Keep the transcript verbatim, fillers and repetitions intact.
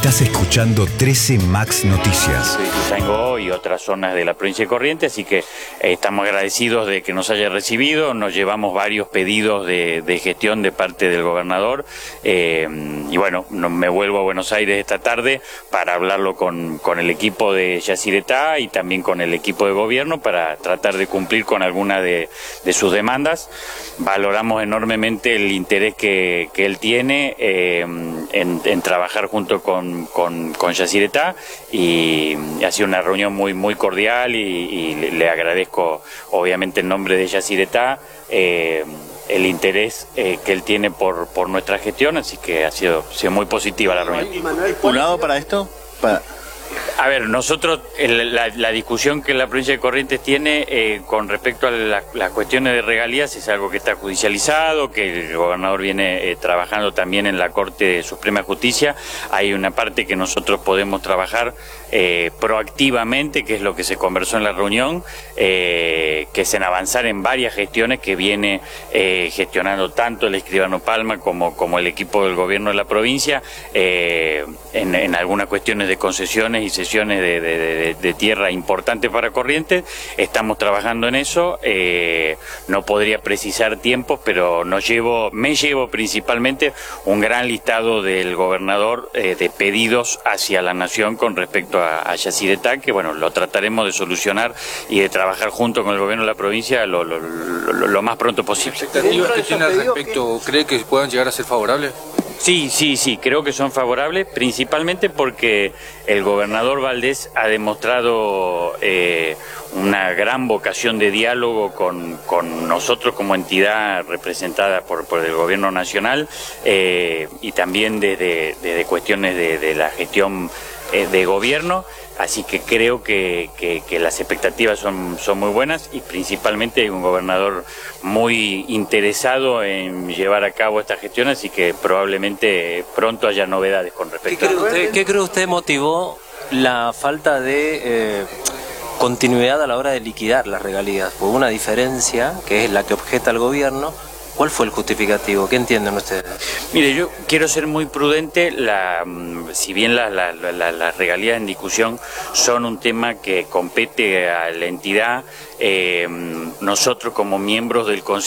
Estás escuchando trece Max Noticias. Ituzaingó y otras zonas de la provincia de Corrientes, así que eh, estamos agradecidos de que nos haya recibido. Nos llevamos varios pedidos de, de gestión de parte del gobernador eh, y bueno, no, me vuelvo a Buenos Aires esta tarde para hablarlo con, con el equipo de Yacyretá y también con el equipo de gobierno para tratar de cumplir con alguna de, de sus demandas. Valoramos enormemente el interés que, que él tiene eh, en, en trabajar junto con Con, con, con Yacyretá y ha sido una reunión muy muy cordial y, y le, le agradezco obviamente en nombre de Yacyretá eh, el interés eh, que él tiene por, por nuestra gestión, así que ha sido, ha sido muy positiva la reunión. ¿Un lado para esto? Para... A ver, nosotros, el, la, la discusión que la provincia de Corrientes tiene eh, con respecto a la, las cuestiones de regalías es algo que está judicializado, que el gobernador viene eh, trabajando también en la Corte Suprema de Justicia. Hay una parte que nosotros podemos trabajar eh, proactivamente, que es lo que se conversó en la reunión, eh, que es en avanzar en varias gestiones que viene eh, gestionando tanto el escribano Palma como, como el equipo del gobierno de la provincia, eh, en, en algunas cuestiones de concesiones y sesiones de, de, de, de tierra importantes para Corrientes. Estamos trabajando en eso, eh, no podría precisar tiempos, pero nos llevo, me llevo principalmente un gran listado del gobernador eh, de pedidos hacia la nación con respecto a, a Yacyretá, que bueno, lo trataremos de solucionar y de trabajar junto con el gobierno de la provincia lo, lo, lo, lo más pronto posible. ¿Las expectativas que tiene al respecto cree que puedan llegar a ser favorables? Sí, sí, sí, creo que son favorables, principalmente porque el gobernador Valdés ha demostrado eh, una gran vocación de diálogo con, con nosotros como entidad representada por, por el gobierno nacional eh, y también desde, desde cuestiones de, de la gestión eh, de gobierno. Así que creo que, que, que las expectativas son, son muy buenas y principalmente hay un gobernador muy interesado en llevar a cabo esta gestión, así que probablemente pronto haya novedades con respecto a ¿Qué cree usted, ¿qué cree usted motivó la falta de eh, continuidad a la hora de liquidar las regalías? Hubo una diferencia, que es la que objeta el gobierno. ¿Cuál fue el justificativo? ¿Qué entienden ustedes? Mire, yo quiero ser muy prudente. La, si bien las la, la, la regalías en discusión son un tema que compete a la entidad, eh, nosotros como miembros del Consejo